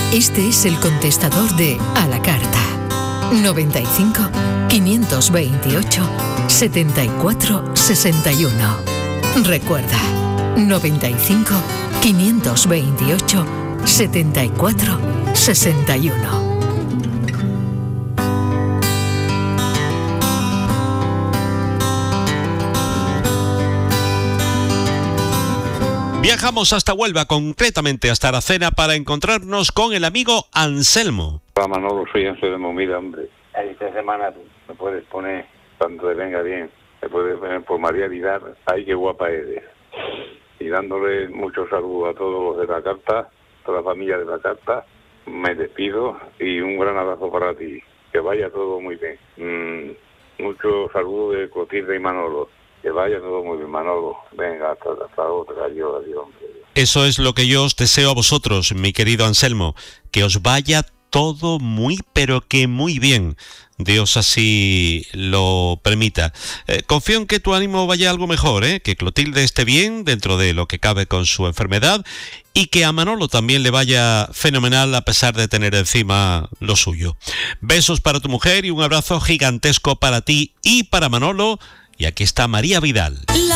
Este es el contestador de A la Carta. 95 528 74 61. Recuerda, 95 528 74 61. Viajamos hasta Huelva, concretamente hasta Aracena, para encontrarnos con el amigo Anselmo. Hola Manolo, soy Anselmo. Mira, hombre, esta semana me puedes poner, cuando te venga bien, me puedes poner por María Vidal. Ay, qué guapa eres. Y dándole muchos saludos a todos los de la carta, toda la familia de la carta. Me despido y un gran abrazo para ti. Que vaya todo muy bien. Muchos saludos de Clotilde y Manolo. Que vaya todo muy bien, Manolo. Venga, hasta otra. Adiós. Eso es lo que yo os deseo a vosotros, mi querido Anselmo. Que os vaya todo muy, pero que muy bien. Dios así lo permita. Confío en que tu ánimo vaya algo mejor, que Clotilde esté bien dentro de lo que cabe con su enfermedad y que a Manolo también le vaya fenomenal a pesar de tener encima lo suyo. Besos para tu mujer y un abrazo gigantesco para ti y para Manolo. Y aquí está María Vidal.